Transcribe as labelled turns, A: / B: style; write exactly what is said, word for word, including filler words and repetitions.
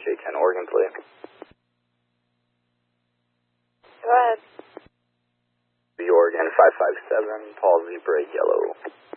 A: J ten Oregon, please.
B: Go ahead.
A: The Oregon five five seven, Paul Zebra Yellow.